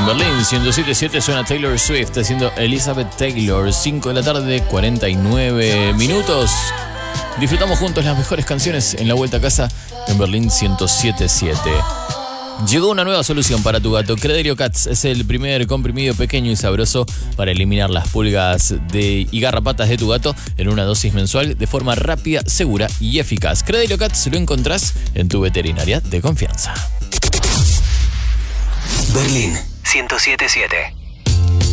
Berlín 107.7 suena Taylor Swift haciendo Elizabeth Taylor. 5 de la tarde, 49 minutos. Disfrutamos juntos las mejores canciones en la vuelta a casa en Berlín 107.7. Llegó una nueva solución para tu gato. Credelio Cats es el primer comprimido pequeño y sabroso para eliminar las pulgas y garrapatas de tu gato en una dosis mensual de forma rápida, segura y eficaz. Credelio Cats lo encontrás en tu veterinaria de confianza. Berlín 107.7.